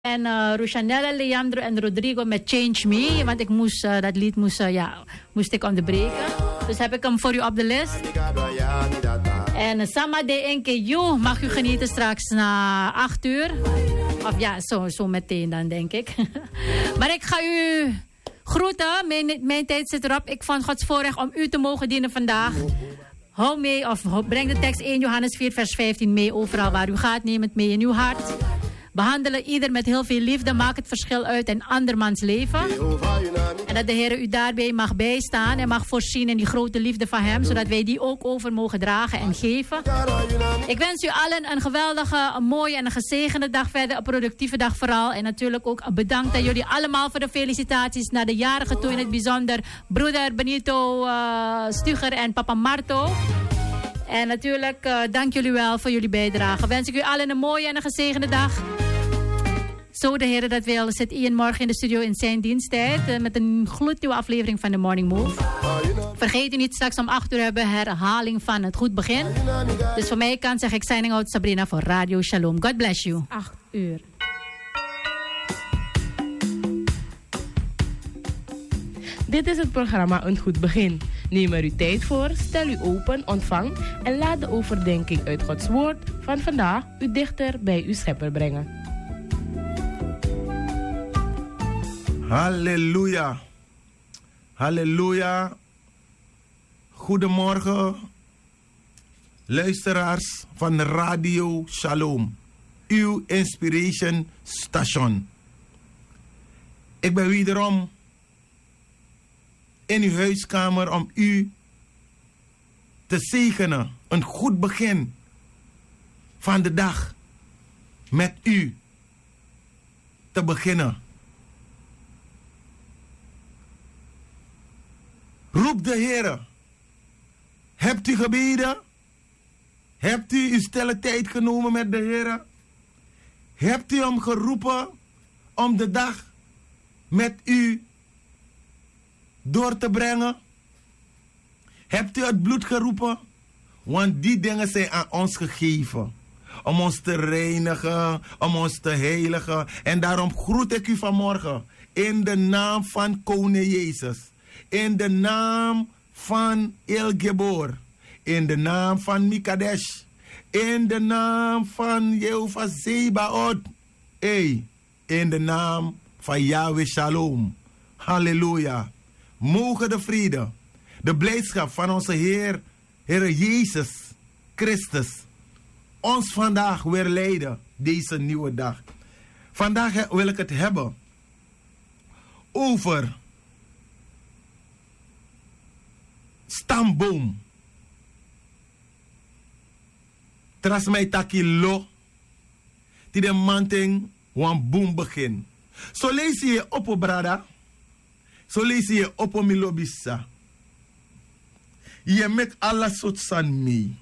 En Rushanella, Leandro en Rodrigo met Change Me. Want ik moest, dat lied moest ik onderbreken. Dus heb ik hem voor u op de list. En Sama de Enke You mag u genieten straks na 8 uur. Of ja, zo meteen dan denk ik. Maar ik ga u groeten. Mijn tijd zit erop. Ik vond Gods voorrecht om u te mogen dienen vandaag. Hou mee of breng de tekst 1 Johannes 4 vers 15 mee. Overal waar u gaat, neem het mee in uw hart. Behandelen ieder met heel veel liefde. Maak het verschil uit in andermans leven. En dat de Heer u daarbij mag bijstaan. En mag voorzien in die grote liefde van hem. Zodat wij die ook over mogen dragen en geven. Ik wens u allen een geweldige, een mooie en een gezegende dag verder. Een productieve dag vooral. En natuurlijk ook bedankt aan jullie allemaal voor de felicitaties. Naar de jarigen toe in het bijzonder. Broeder Benito Stugger en papa Marto. En natuurlijk dank jullie wel voor jullie bijdrage. Wens ik u allen een mooie en een gezegende dag. Zo de Heer dat wil, zit Ian morgen in de studio in zijn diensttijd. Met een gloednieuwe aflevering van de Morning Move. Vergeet u niet, straks om 8 uur hebben we herhaling van het goed begin. Dus voor mij kan zeg ik signing out Sabrina voor Radio Shalom. God bless you. 8 uur. Dit is het programma Een Goed Begin. Neem er uw tijd voor, stel u open, ontvang en laat de overdenking uit Gods woord van vandaag u dichter bij uw schepper brengen. Halleluja. Halleluja. Goedemorgen, luisteraars van Radio Shalom, uw Inspiration Station. Ik ben wederom in uw huiskamer om u te zegenen. Een goed begin van de dag met u te beginnen. Roep de Heer. Hebt u gebeden? Hebt u uw stille tijd genomen met de Heer? Hebt u hem geroepen om de dag met u door te brengen? Hebt u het bloed geroepen? Want die dingen zijn aan ons gegeven. Om ons te reinigen, om ons te heiligen. En daarom groet ik u vanmorgen in de naam van Koning Jezus. In de naam van El Gebor. In de naam van Mikadesh. In de naam van Jehovah Zebaot. In de naam van Yahweh Shalom. Halleluja. Mogen de vrede, de blijdschap van onze Heer Jezus Christus ons vandaag weer leiden, deze nieuwe dag. Vandaag wil ik het hebben over stamboom. Tras mij taki lo, die de manting wan boom begin. Zo lees je op, brada. Zo lees je op milobissa. Je met alle soort san mee.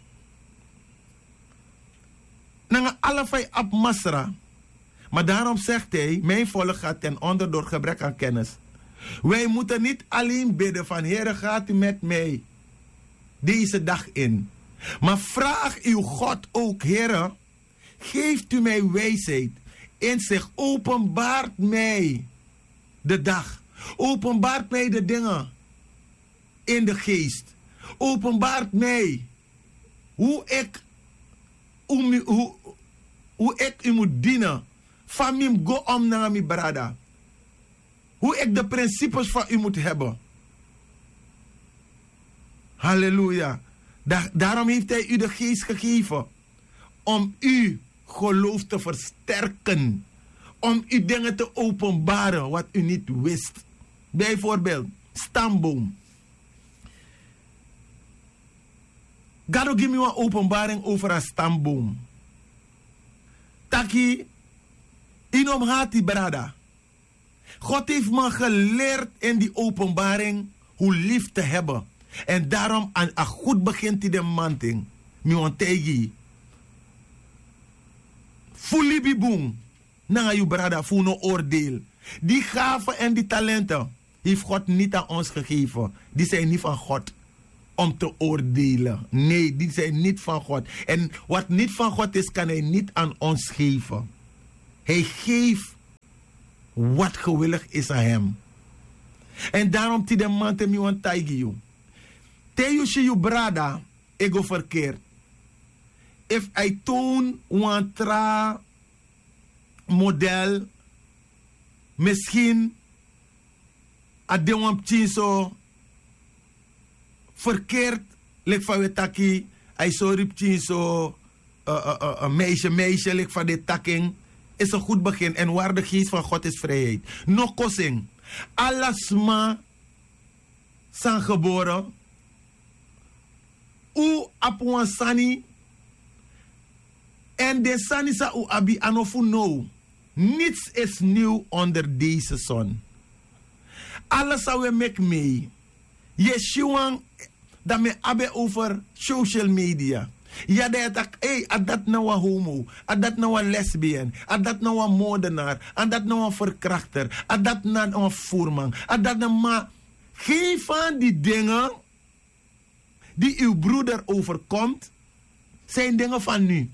Nanga alle vijf op masra. Maar daarom zegt hij, mijn volk gaat ten onder door gebrek aan kennis. Wij moeten niet alleen bidden van Heere, gaat u met mij deze dag in. Maar vraag uw God ook, Heere, geeft u mij wijsheid. En zich openbaart mij de dag. Openbaart mij de dingen in de geest. Openbaart mij hoe ik u moet dienen. Van mij go om naar mijn brada. Hoe ik de principes van u moet hebben. Halleluja. Daarom heeft hij u de geest gegeven. Om u geloof te versterken. Om u dingen te openbaren wat u niet wist. Bijvoorbeeld, stamboom. God will give me een openbaring over een stamboom. Taki, inom hati brada. God heeft me geleerd in die openbaring hoe lief te hebben. En daarom aan een goed begint die de manting. Mi ontegi. Fulibi boom. Na je brada voor no oordeel. Die gaven en die talenten heeft God niet aan ons gegeven. Die zijn niet van God om te oordelen. Nee, die zijn niet van God. En wat niet van God is, kan hij niet aan ons geven. Hij geeft wat gewillig is aan hem. En daarom ti de man te mi wan taigi you. Te you shi you brada, ego verkeerd. If I toon wan tra model, misschien ade wan so verkeerd, lek van we taki, I so rip so meisje, lek van de taking, is een goed begin. En waar de geest van God is vrijheid. Nog kosing. Alles ma zijn geboren. U apuan sani. En de sani sa u abi anofu no. Niets is nieuw onder deze zon. Alles zou we mek mee. Yeshua dat me abe over social media. Ja, dat dat nou een homo, dat nou een lesbien, dat nou een moordenaar, dat nou een verkrachter, dat nou een voerman, dat nou maar. Geen van die dingen die uw broeder overkomt, zijn dingen van nu.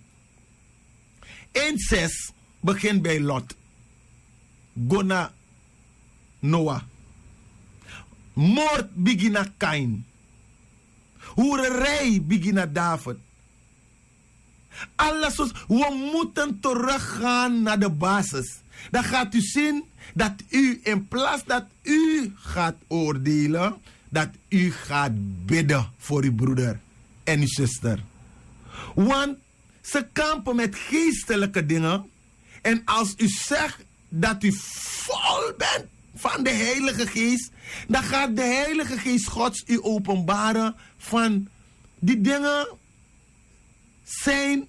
1:6 begint bij Lot. Gona Noah. Moord begint naar Kain. Hoererij begint naar David. Alles, we moeten teruggaan naar de basis. Dan gaat u zien dat u in plaats dat u gaat oordelen, dat u gaat bidden voor uw broeder en uw zuster. Want ze kampen met geestelijke dingen. En als u zegt dat u vol bent van de Heilige Geest, dan gaat de Heilige Geest Gods u openbaren van die dingen zijn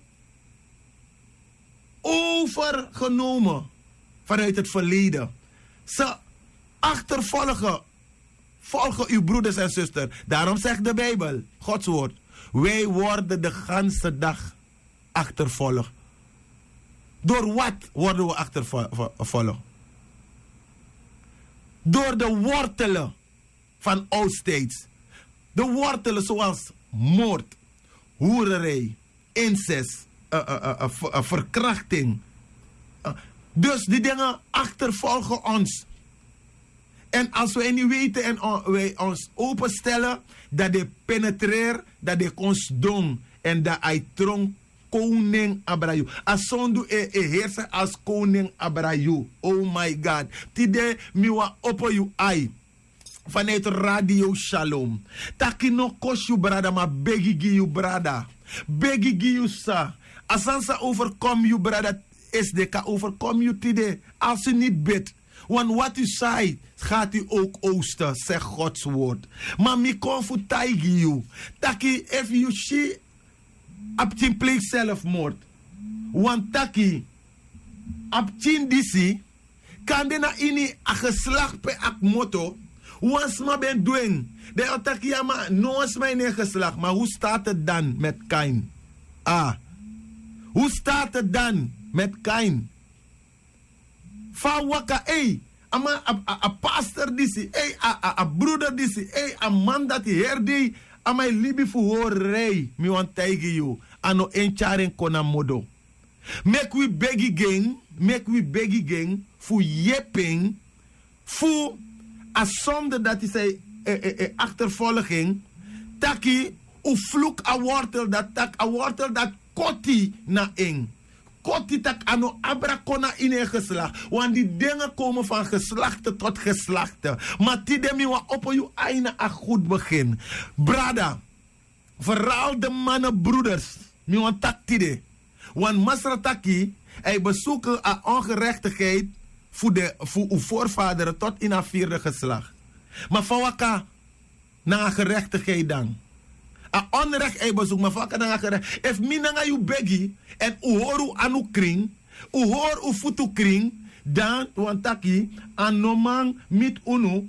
overgenomen vanuit het verleden. Ze achtervolgen uw broeders en zusters. Daarom zegt de Bijbel, Gods woord, wij worden de ganse dag achtervolgd. Door wat worden we achtervolgd? Door de wortelen van oudstijds. De wortelen zoals moord, hoererij, incest, verkrachting. Dus die dingen achtervolgen ons. En als wij niet weten en wij ons openstellen, dat de penetreer, dat de ons doen en dat hij tronk koning Abraham. Asondu heersen als koning Abraham. Oh my God. Tide miwa opo you ai. Vanuit Radio Shalom. Taki no kos you brada, maar begi you brada. Begi you sa. Asansa overkom you brada. Is de ka overkom you tide. Als u niet bidt. Want wat u zei, gaat u ook oosten, zegt Gods woord. Maar mi kon voor taigi you. Taki if you see aptin pleeg zelfmoord. Want taki aptin disi kan de na ini a geslacht pe ak moto. Wans ma ben doen. De otaki ama no is mijn geslacht. Maar hoe staat het dan met Kain? Hoe staat het dan met Kain? Van waka ama a pastor disi a broeder disi a man dat herde amai libi fu horrei mi wan taigi you ano encharen kona modo. Make we begi gang fu yeping fu a sonde dat is achtervolging taki u vloek a wortel dat tak a wortel dat koti na eng. Koti tak ano abrakona in een geslacht. Want die dingen komen van geslachten tot geslachten. Maar die demi wa op je einde een goed begin. Brada, vooral de mannen broeders. Mi want tak tide. Want masrataki, hij bezoeken aan ongerechtigheid voor uw voorvaderen tot in haar 4e geslacht. Maar van waka na gerechtigheid dan. A onrecht ei bezoek, maar vaak na gerecht. If minanga you begi en u hoor u anu kring, u hoor u futu kring, dan wantaki anoman mit unu,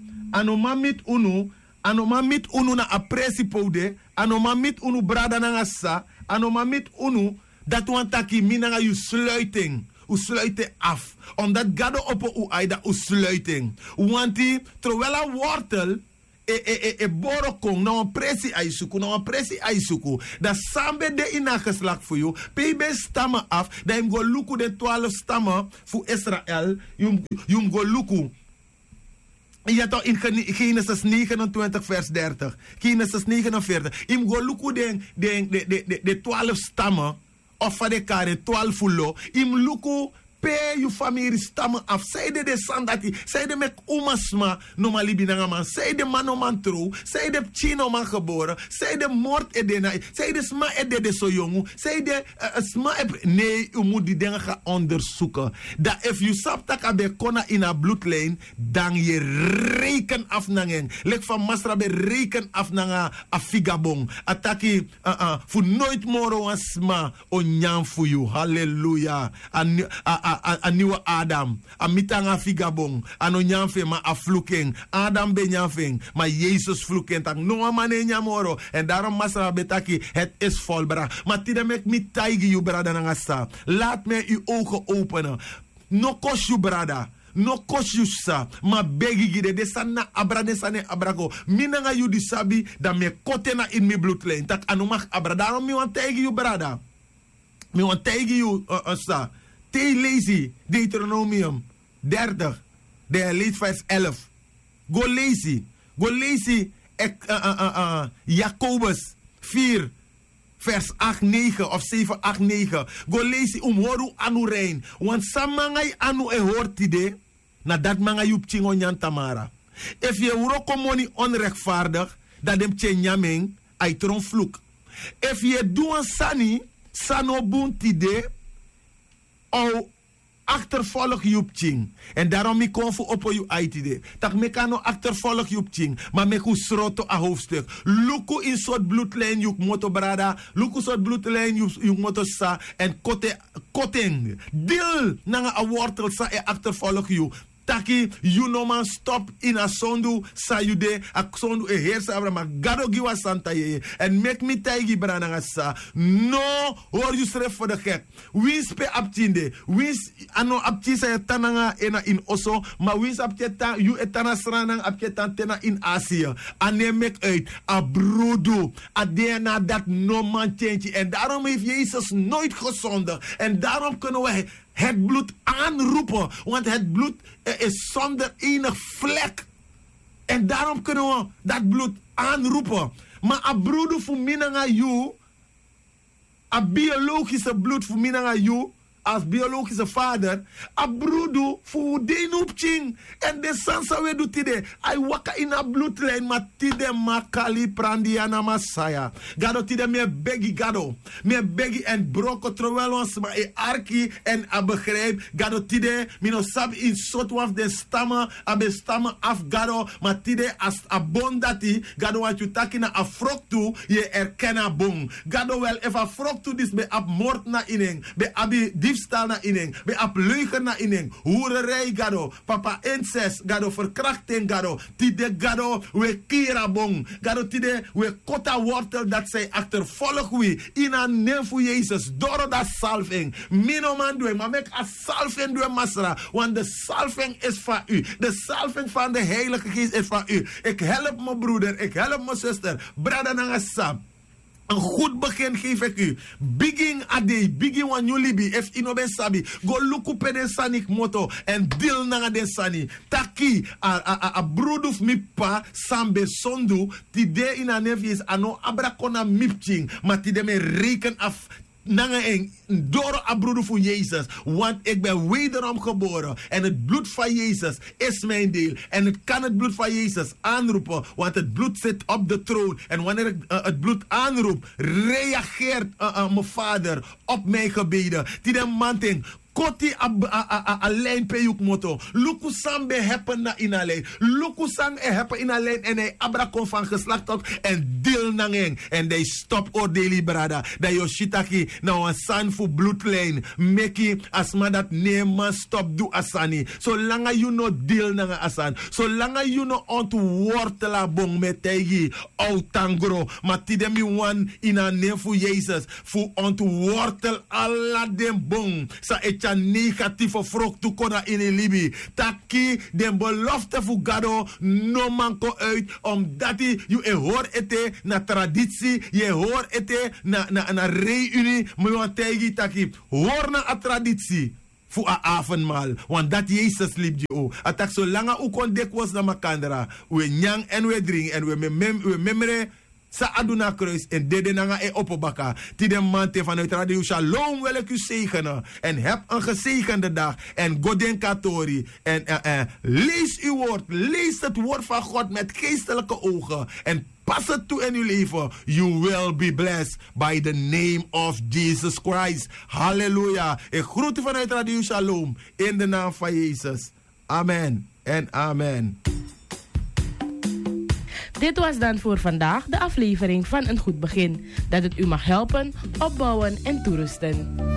anoman mit unu na apresi pode, anoman mit unu brada na sa, anoman mit unu dat wantaki minanga you sluiting. U sluiten af. Omdat gado op u aida u sluiting. Want terwijl een wortel borokong na een pressie aisuku. Dat sambe de ina geslacht voor jou. PB stammen af. Dat hem go luku de 12 stammen voor Israël. Jum go luku. Ja toch in Genesis 29 vers 30. Genesis 49. Im go luku de 12 stammen. Of van de kare 12 fulo. Im luku pe je familie stammen af. Zij de sandati. Zij de mek umasma normali binangaman. Zij de manoman trouw. Zij de chinoman geboren. Zij de moord edena. Zij de sma edede so jongu. Zij de sma nee, u moet die dingen gaan onderzoeken. Dat if you saptak abe kona in a bloedlijn, dan je reken af nangen. Lek van masra be reken af nanga afigabong. Ataki voor nooit moro an sma onyan voor you. Halleluja. A nieuwe Adam. A mitanga figabong. Ano nyanfe ma a vloeking. Adam ben nyanfing. Maar Jezus vloeking. Tak no mane nyamoro. En daarom masra betaki. Het is volbracht. Maar tida mek mi taigi you brada nangasa. Laat mij uw ogen openen. No kost you brada. No kost you sa. Ma begi gide. De sana abra de sane abrago. Minanga you di sabi. Dan me kotena in mi bloedlijn. Tak anomak abra. Daarom mi wan taigi you brada. Mi wan taigi you sa. Te lazy, Deuteronomium 30, de lees vers 11. Go lazy, Jacobus 4, vers 8, 9 of 7, 8, 9. Go lazy horu anu rein. Want samangai anu hoortide, na dat manga yup chingo nyan tamara. If je urokomoni onrechtvaardig, dat dem chen nyameng, ay tron vloek. If je doan sani, sano buntide, o achtervolg Joep Ching. En daarom ik kom voor op je uitide. Tak me kan no achtervolg Joep Ching. Maar me kus roto a hoofdstuk. Luku in soort bloedlijn juk moto brada. Luku soort bloedlijn juk moto sa. En koteng. Dil nanga a wortel sa e achtervolg you. Taki, you no man stop in a sondu sayude, a sondu e heersa abra, ma gado giwa santa ye. En make me taigi brananga sa. No, hoor you schreef voor de gek. Wins pe aptinde. Wins ano aptisa e tananga ena in oso, ma wins apteta, you etana sranang apteta tena in Azië. Ane mek uit, a brodo, a DNA dat no man change. En daarom heeft Jezus nooit gezondigd. En daarom kunnen we het bloed aanroepen. Want het bloed is zonder enig vlek. En daarom kunnen we dat bloed aanroepen. Maar a broeder voor minanga you. A biologische bloed voor minanga you. Als biologische vader. A broeder voor de noepching. En de sansa we doet tide. Hij waka in a bloedlijn. Maar tide makali prandiana masaya. Gado tide me begi gado. Me begi en broko terwijl ons maar e arki en a begrijp. Gado tide. Mino sab in soort waf de stammen. Abe stammen af gado. Maar tide as a bondati. Gado wat je takina a froktu. Je erkenna bong. Gado wel if a froktu dis be ab moord na ineng. Be abi diefstal na ineng. Be ab leugen na ineng. Hoererij gado. Papa incest gado. Verkrachting gado. Tide gado we kira bong. Gado tide we kota wortel dat zij achtervolg we. In een neem voor Jezus. Door dat salving. Mino man doe. Maar mek a salving doe masra. Want de salving is van u. De salving van de Heilige Geest is van u. Ik help mijn broeder. Ik help mijn zuster. Brada nanga. Een goed begin geef ik u. Begin a day. Begin wan you libi. If ino ben sabi. Go look up den sanik moto. En dil nanga den sani. Taki. A broeduf mi pa. Sambe sondu. Tide in a nevis. Ano abrakona mipching. Maar tide me reken af. Nanga eng. Door a broeder van Jezus. Want ik ben wederom geboren. En het bloed van Jezus is mijn deel. En ik kan het bloed van Jezus aanroepen. Want het bloed zit op de troon. En wanneer ik het bloed aanroep, reageert mijn vader op mijn gebeden. Die de manting. Koti alleen peyuk moto. Luku sambe heppen na in alleen. Luku sang heppen in alleen. En hij abrakon van geslacht ook. En deel nangeng. En hij stop ordeli brada. Dat yoshitaki na een san voor bloedlijn. Meki asma dat neema stop do asani. Zolang you no deel nanga asan. Zolang you no ontwortela bong met tegi. Outangro. Maar tidemi wan in een neem voor Jezus. Voor ontwortel alla den bong. Sa je negatieve vrucht toekona in Libi. Taki den belofte voor Gado no manko uit. Omdat je hoort het na traditie. Je hoort het na reunie. Maar je tegen taki. Hoor na a traditie. Voor een avondmaal. Want dat Jezus liep je ook. Atak zo lang u kon dekwas na makandra. We nyang en we drink. En we memre. Sa aduna kruis en dede nanga e opobaka. Tide mante vanuit Radio Shalom wil ik u zegenen. En heb een gezegende dag. En Godin Katori. En lees uw woord. Lees het woord van God met geestelijke ogen. En pas het toe in uw leven. You will be blessed by the name of Jesus Christ. Halleluja. Ik groet u vanuit Radio Shalom. In de naam van Jezus. Amen en amen. Dit was dan voor vandaag de aflevering van Een Goed Begin. Dat het u mag helpen, opbouwen en toerusten.